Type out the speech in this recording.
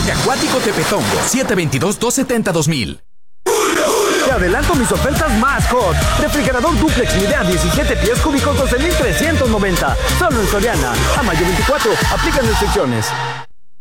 Parque Acuático Tepetongo, 722-270-2000. Te adelanto mis ofertas más hot. Refrigerador duplex Midea 17 pies cúbicos 12,390. Solo en Soriana. A mayo 24. Aplican restricciones.